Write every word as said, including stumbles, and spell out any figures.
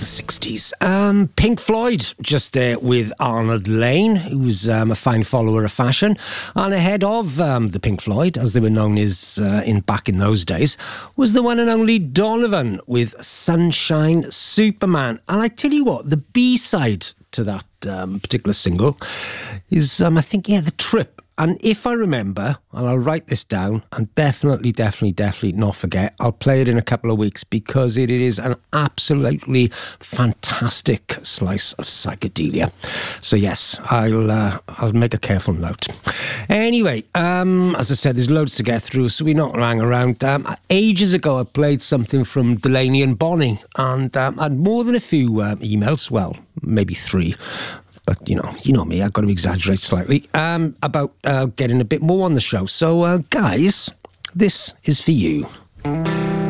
the sixties. Um, Pink Floyd, just there with Arnold Lane, who was um, a fine follower of fashion. And ahead of um, the Pink Floyd, as they were known as uh, in back in those days, was the one and only Donovan with Sunshine Superman. And I tell you what, the B-side to that um, particular single is, um, I think, yeah, The Trip. And if I remember, and I'll write this down, and definitely, definitely, definitely not forget, I'll play it in a couple of weeks because it is an absolutely fantastic slice of psychedelia. So yes, I'll uh, I'll make a careful note. Anyway, um, as I said, there's loads to get through, so we're not going to hang around. Um, ages ago, I played something from Delaney and Bonnie, and um, I had more than a few um, emails, well, maybe three. But, you know, you know me, I've got to exaggerate slightly, um, about uh, getting a bit more on the show. So, uh, guys, this is for you.